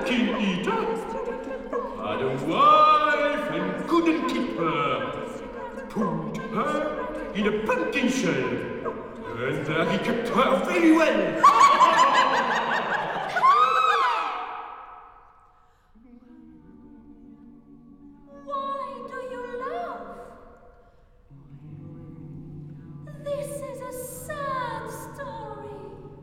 pumpkin eater. Had a wife and couldn't keep her. Put her in a pumpkin shell. And there he kept her very well.